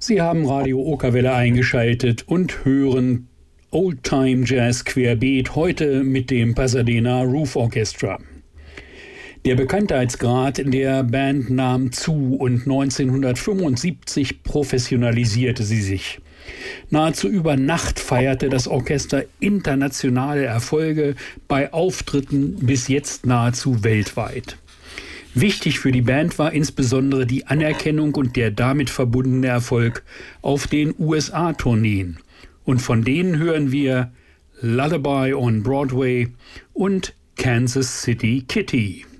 Sie haben Radio Okerwelle eingeschaltet und hören Old-Time Jazz querbeet, heute mit dem Pasadena Roof Orchestra. Der Bekanntheitsgrad der Band nahm zu und 1975 professionalisierte sie sich. Nahezu über Nacht feierte das Orchester internationale Erfolge bei Auftritten bis jetzt nahezu weltweit. Wichtig für die Band war insbesondere die Anerkennung und der damit verbundene Erfolg auf den USA-Tourneen. Und von denen hören wir Lullaby on Broadway und Kansas City Kitty.